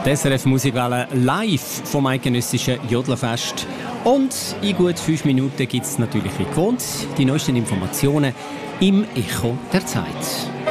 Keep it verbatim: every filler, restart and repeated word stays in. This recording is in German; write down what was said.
Die S R F Musikwelle live vom eidgenössischen Jodlerfest. Und in gut fünf Minuten gibt es natürlich wie gewohnt die neuesten Informationen im Echo der Zeit.